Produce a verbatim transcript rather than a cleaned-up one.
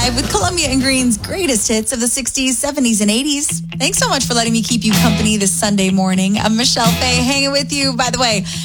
Live with Columbia and Green's greatest hits of the sixties, seventies, and eighties. Thanks so much for letting me keep you company this Sunday morning. I'm Michelle Fay hanging with you. By the way,